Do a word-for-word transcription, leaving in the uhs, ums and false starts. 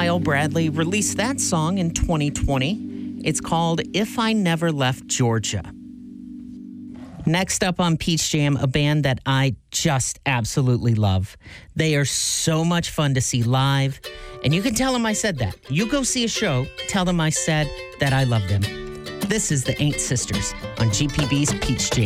Kyle Bradley released that song in twenty twenty. It's called If I Never Left Georgia. Next up on Peach Jam, a band that I just absolutely love. They are so much fun to see live, and you can tell them I said that. You go see a show, tell them I said that I love them. This is the Ain't Sisters on G P B's Peach Jam.